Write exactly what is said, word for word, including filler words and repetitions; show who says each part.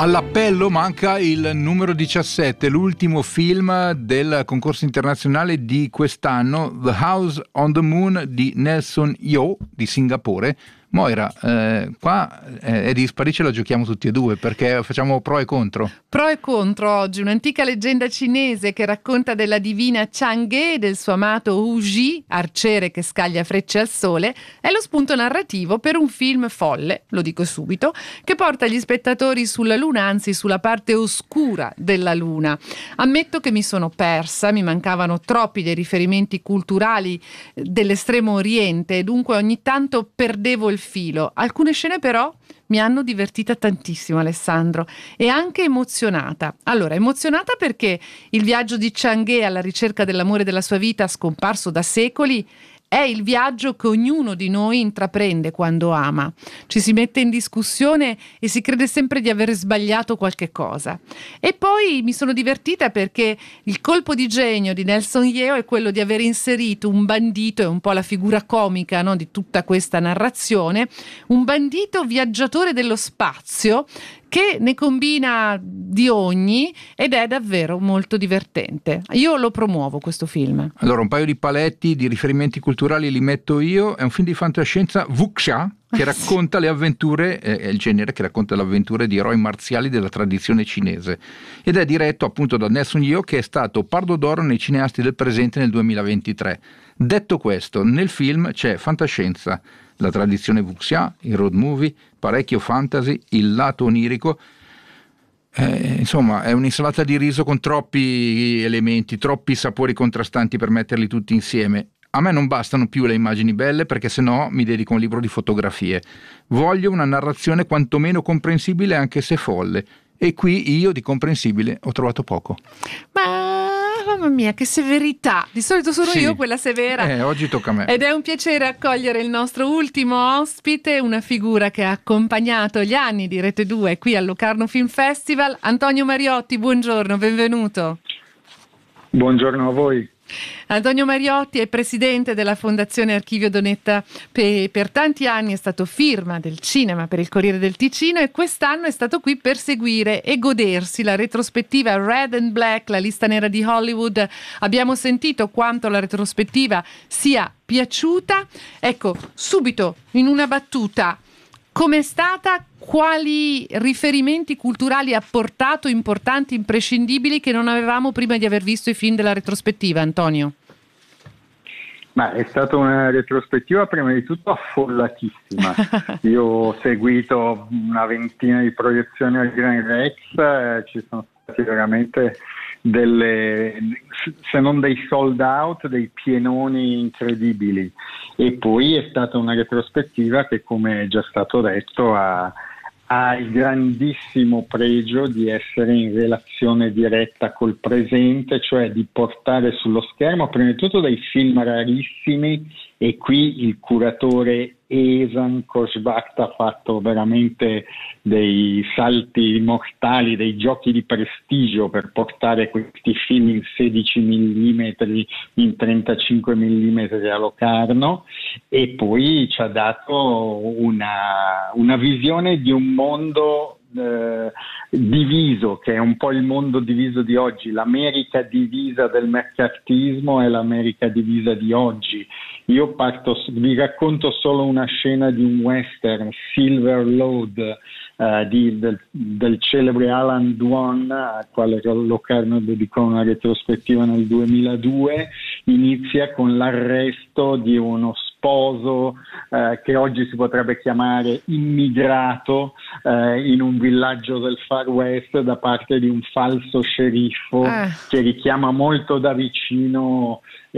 Speaker 1: All'appello manca il numero diciassette, l'ultimo film del concorso internazionale di quest'anno, The House on the Moon di Nelson Yeoh di Singapore. Moira, eh, qua eh, è dispari, ce la giochiamo tutti e due perché facciamo pro e contro.
Speaker 2: Pro e contro oggi, un'antica leggenda cinese che racconta della divina Chang'e e del suo amato Wu Ji, arciere che scaglia frecce al sole, è lo spunto narrativo per un film folle, lo dico subito, che porta gli spettatori sulla Luna, anzi sulla parte oscura della Luna. Ammetto che mi sono persa, mi mancavano troppi dei riferimenti culturali dell'estremo oriente e dunque ogni tanto perdevo il filo. Alcune scene però mi hanno divertita tantissimo, Alessandro, e anche emozionata. Allora, emozionata perché il viaggio di Chang'e alla ricerca dell'amore della sua vita, scomparso da secoli, è il viaggio che ognuno di noi intraprende quando ama. Ci si mette in discussione e si crede sempre di aver sbagliato qualche cosa. E poi mi sono divertita perché il colpo di genio di Nelson Yeoh è quello di aver inserito un bandito, è un po' la figura comica, no, di tutta questa narrazione, un bandito viaggiatore dello spazio che ne combina di ogni ed è davvero molto divertente. Io lo promuovo questo film.
Speaker 1: Allora, un paio di paletti di riferimenti culturali li metto io. È un film di fantascienza wuxia che racconta le avventure, eh, è il genere che racconta le avventure di eroi marziali della tradizione cinese ed è diretto appunto da Nelson Yeoh, che è stato Pardo d'Oro nei cineasti del presente nel duemilaventitré. Detto questo, nel film c'è fantascienza, la tradizione wuxia, il road movie, parecchio fantasy, il lato onirico, eh, insomma è un'insalata di riso con troppi elementi, troppi sapori contrastanti per metterli tutti insieme. A me non bastano più le immagini belle perché sennò mi dedico a un libro di fotografie. Voglio una narrazione quantomeno comprensibile anche se folle, e qui io di comprensibile ho trovato poco.
Speaker 2: Ma mamma mia, che severità! Di solito sono
Speaker 1: sì.
Speaker 2: io quella severa.
Speaker 1: Eh, oggi tocca a me.
Speaker 2: Ed è un piacere accogliere il nostro ultimo ospite, una figura che ha accompagnato gli anni di Rete due qui al Locarno Film Festival. Antonio Mariotti, buongiorno, benvenuto.
Speaker 3: Buongiorno a voi.
Speaker 2: Antonio Mariotti è presidente della Fondazione Archivio Donetta, per, per tanti anni è stato firma del cinema per il Corriere del Ticino e quest'anno è stato qui per seguire e godersi la retrospettiva Red and Black, la lista nera di Hollywood. Abbiamo sentito quanto la retrospettiva sia piaciuta. Ecco, subito in una battuta, com'è stata? Quali riferimenti culturali ha portato importanti, imprescindibili, che non avevamo prima di aver visto i film della retrospettiva, Antonio?
Speaker 3: Ma è stata una retrospettiva prima di tutto affollatissima. Io ho seguito una ventina di proiezioni al Gran Rex, eh, ci sono stati veramente delle, se non dei sold out, dei pienoni incredibili. E poi è stata una retrospettiva che, come è già stato detto, ha ha il grandissimo pregio di essere in relazione diretta col presente, cioè di portare sullo schermo prima di tutto dei film rarissimi, e qui il curatore Ehsan Koçbakt ha fatto veramente dei salti mortali, dei giochi di prestigio per portare questi film in sedici millimetri, in trentacinque millimetri a Locarno, e poi ci ha dato una, una visione di un mondo Eh, diviso, che è un po' il mondo diviso di oggi, l'America divisa del mccarthyismo è l'America divisa di oggi. Io parto, vi racconto solo una scena di un western, Silver Load, eh, di, del, del celebre Alan Dwan, al quale Locarno dedicò una retrospettiva nel duemiladue. Inizia con l'arresto di uno sposo eh, che oggi si potrebbe chiamare immigrato eh, in un villaggio del Far West da parte di un falso sceriffo eh. che richiama molto da vicino